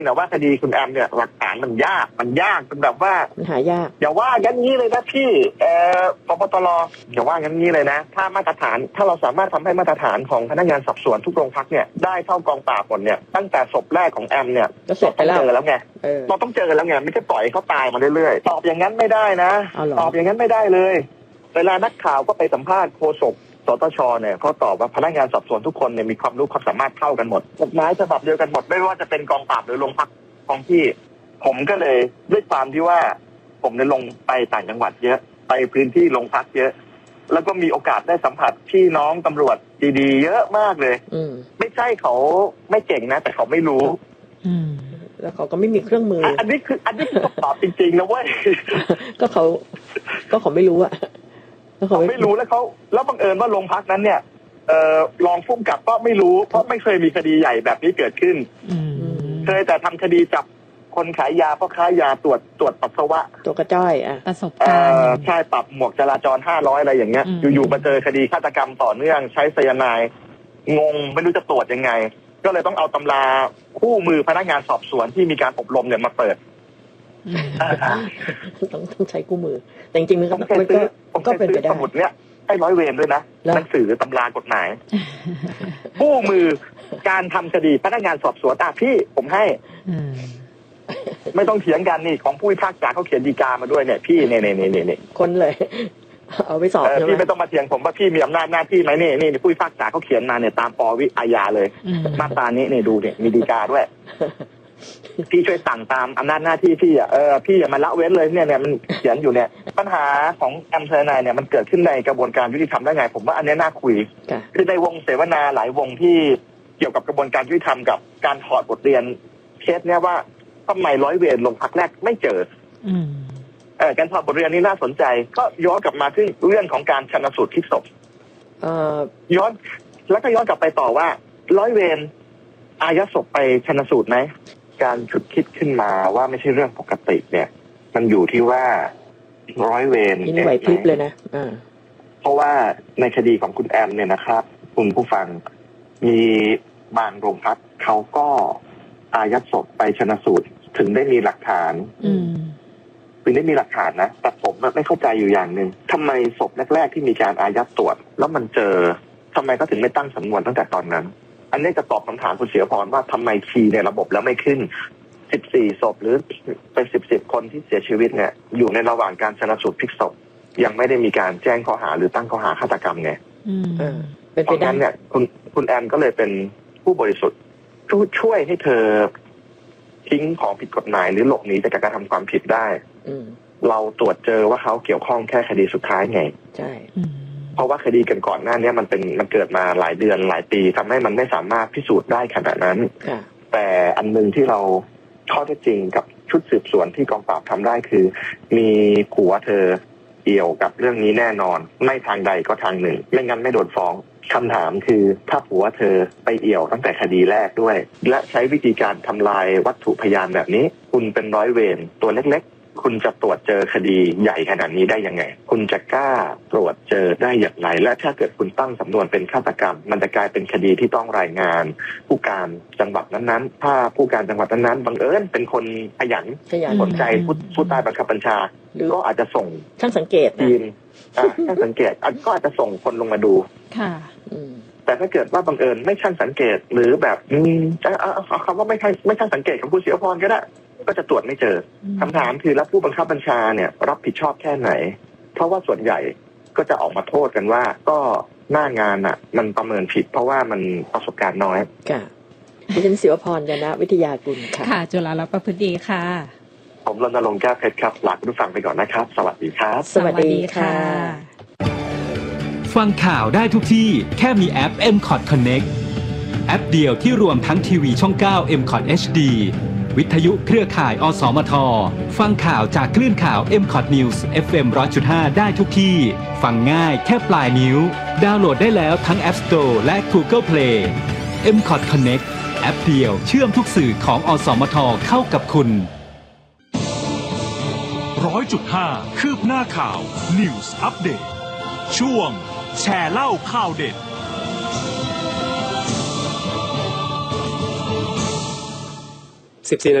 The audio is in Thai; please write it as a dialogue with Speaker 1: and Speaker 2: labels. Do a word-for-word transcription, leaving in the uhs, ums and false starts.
Speaker 1: แต่ว่าคดีคุณแอมเนี่ยหลักฐานมันยากมันยากจนแบบว่า
Speaker 2: มันหายาก
Speaker 1: อย่าว่างั้นงี้เลยนะพี่เอ่อปปตรอย่าว่างั้นงี้เลยนะถ้ามาตรฐานถ้าเราสามารถทำให้มาตรฐานของพนักงานสอบสวนทุกโรงพักเนี่ยได้เท่ากองปราบหมดเนี่ยตั้งแต่ศพแรกของแอมเนี่ย
Speaker 2: ก็เสร็จไปแล้ว
Speaker 1: เจอแล้วไงเราต้องเจอแล้วไงไม่ใช่ปล่อยเขาตายมาเรื่อยๆตอบอย่างนั้นไม่ได้นะตอบอย่างนั้นไม่ได้เลยเวลานักข่าวก็ไปสัมภาษณ์โฆษกสตชเนี่ยเขาตอบว่าพนักงานสอบสวนทุกคนเนี่ยมีความรู้ความสามารถเท่ากันหมดกฎหมายฉบับเดียวกันหมดไม่ว่าจะเป็นกองปราบหรือโรงพักท้องที่ผมก็เลยด้วยความที่ว่าผมเนี่ยลงไปต่างจังหวัดเยอะไปพื้นที่โรงพักเยอะแล้วก็มีโอกาสได้สัมผัสพี่น้องตำรวจดีๆเยอะมากเลยไม่ใช่เขาไม่เก่งนะแต่เขาไม่รู้
Speaker 2: แล้วเขาก็ไม่มีเครื่องมือ
Speaker 1: อันนี้คืออันนี้คือตอบจริงๆนะเว้ย
Speaker 2: ก็เขาก็เขาไม่รู้อะ
Speaker 1: เขาไม่รู้แล้วเขาแล้วบังเอิญว่าโรงพักนั้นเนี่ยเอ่อรองผู้กำกับก็ไม่รู้เพราะไม่เคยมีคดีใหญ่แบบนี้เกิดขึ้นเคยแต่ทำคดีจับคนขายยาเพราะค้ายาตรวจตรวจปัสสาวะ
Speaker 2: ตัวกระจ้อยอ่ะ
Speaker 3: ประสบการณ์
Speaker 1: ใช่ปรับหมวกจราจรห้าร้อยอะไรอย่างเงี้ยอยู่ๆมาเจอคดีฆาตกรรมต่อเนื่องใช้ไซยาไนด์งงไม่รู้จะตรวจยังไงก็เลยต้องเอาตำราคู่มือพนักงานสอบสวนที่มีการอบรมเนี่ยมาเปิด
Speaker 2: ต้องต้องใช้คู่มือแต่จริงๆมันก็ก็เป็นไปได้
Speaker 1: สมุดเนี้ยให้ร้อยเวรด้วยนะหนังสือตำรากฎหมายคู่มือการทำคดีพนักงานสอบสวนอ่ะพี่ผมให้ไม่ต้องเถียงกันนี่ของผู้พิพากษาเขาเขียนฎีกามาด้วยเนี่ยพี่เนี่ยเนี่ยเนี่ยเนี่ย
Speaker 2: คนเลยเอาไปสอบ
Speaker 1: พี่ไม่ต้องมาเถียงผมว่าพี่มีอำนาจหน้าที่ไหมนี่นี่ผู้พิพากษาเขาเขียนมาเนี่ยตามปวิอาญาเลยมาตรานี้เนี่ยดูเนี่ยมีฎีกาด้วยพี่ช่วยสั่งตามอำนาจหน้าที่พี่อ่ะเออพี่อย่ามาละเว้นเลยเนี่ยเนี่ยมันเขียนอยู่เนี่ยปัญหาของแอมไซยาไนด์เนี่ยมันเกิดขึ้นในกระบวนการยุติธรรมได้ไงผมว่าอันนี้น่าคุยคือในวงเสวนาหลายวงที่เกี่ยวกับกระบวนการยุติธรรมกับการถอดบทเรียนเคสเนี่ยว่าทำไมร้อยเวรลงพักแรกไม่เจอเออการถอดบทเรียนนี้น่าสนใจก็ย้อนกลับมาที่เรื่องของการชันสูตรพลิกศพย้อนแล้วก็ย้อนกลับไปต่อว่าร้อยเวรอายัดศพไปชันสูตรไหมการฉุดคิดขึ้นมาว่าไม่ใช่เรื่องปกติเนี่ยมันอยู่ที่ว่าร้อยเวร
Speaker 2: นี่ไหวพริบเลยนะอ่า
Speaker 1: เพราะว่าในคดีของคุณแอมเนี่ยนะครับคุณผู้ฟังมีบางโรงพักเขาก็อายัดศพไปชันสูตรถึงได้มีหลักฐานถึงได้มีหลักฐานนะแต่ผมไม่เข้าใจอยู่อย่างหนึ่งทำไมศพแรกๆที่มีการอายัดตรวจแล้วมันเจอทำไมก็ถึงไม่ตั้งสำนวนตั้งแต่ตอนนั้นอันนี้จะตอบคำถามคุณเสียพรว่าทำไมคีย์ในระบบแล้วไม่ขึ้นสิบสี่ศพหรือเป็นสิบสิบคนที่เสียชีวิตเนี่ยอยู่ในระหว่างการชันสูตรพลิกศพยังไม่ได้มีการแจ้งข้อหาหรือตั้งข้อหาฆาตกรรมไงเพราะงั้นเนี่ยคุณคุณแอมก็เลยเป็นผู้บริสุทธิ์ช่วยให้เธอทิ้งของผิดกฎหมายหรือหลบหนีจากการทำความผิดได้เราตรวจเจอว่าเขาเกี่ยวข้องแค่คดีสุดท้ายไง
Speaker 2: ใช่
Speaker 1: เพราะว่าคดีกันก่อนหน้านี้มันเป็นมันเกิดมาหลายเดือนหลายปีทำให้มันไม่สามารถพิสูจน์ได้ขนาดนั้นแต่อันนึงที่เราข้อเท็จจริงกับชุดสืบสวนที่กองปราบทำได้คือมีผัวเธอเกี่ยวกับเรื่องนี้แน่นอนไม่ทางใดก็ทางหนึ่งไม่งั้นไม่โดนฟ้องคำถามคือถ้าผัวเธอไปเอี่ยวตั้งแต่คดีแรกด้วยและใช้วิธีการทำลายวัตถุพยานแบบนี้คุณเป็นร้อยเวรตัวเล็กๆคุณจะตรวจเจอคดีใหญ่ขนาดนี้ได้ยังไงคุณจะกล้าตรวจเจอได้อย่างไรและถ้าเกิดคุณตั้งสำนวนเป็นฆาตกรรมมันจะกลายเป็นคดีที่ต้องรายงานผู้การจังหวัดนั้นๆถ้าผู้การจังหวัดนั้นๆบังเอิญเป็นคนขยันสนใจผู้ใต้บังคับบัญชาก็อาจจะส่ง
Speaker 2: ช่างสังเกต
Speaker 1: ทีมช่างสังเกตก็อาจจะส่งคนลงมาดู
Speaker 3: ค่ะ
Speaker 1: แต่ถ้าเกิดว่าบังเอิญไม่ช่างสังเกตหรือแบบเอาคำว่าไม่ใช่ไม่ช่างสังเกตของผู้เสียพรก็ได้ก็จะตรวจไม่เจอคำถามคือแล้วผู้บังคับบัญชาเนี่ยรับผิดชอบแค่ไหนเพราะว่าส่วนใหญ่ก็จะออกมาโทษกันว่าก็หน้างานอ่ะมันประเมินผิดเพราะว่ามันประสบการณ์น้อย
Speaker 2: ค่ะดิฉันศิวพรยนะวิทยากุลค่ะ
Speaker 3: ค่ะจุฬาลักษณ์ประพฤติดีค่ะ
Speaker 1: ผมรณรงค์แก้วเพชรครับลาคุณผู้ฟังไปก่อนนะครับสวัสดีครับ
Speaker 2: สวัสดีค่ะ
Speaker 4: ฟังข่าวได้ทุกที่แค่มีแอป เอ็ม คอท Connect แอปเดียวที่รวมทั้งทีวีช่องเก้า เอ็ม คอท เอช ดี วิทยุเครือข่าย อสมท ฟังข่าวจากคลื่นข่าว เอ็ม คอท News เอฟ เอ็ม หนึ่งร้อยจุดห้า ได้ทุกที่ฟังง่ายแค่ปลายนิ้วดาวน์โหลดได้แล้วทั้ง App Store และ Google Play เอ็ม คอท Connect แอปเดียวเชื่อมทุกสื่อของอสมทเข้ากับคุณ
Speaker 5: ร้อยจุดห้าคืบหน้าข่าว News Update ช่วงแชร์เล่าข่าวเด็ด
Speaker 6: สิบสี่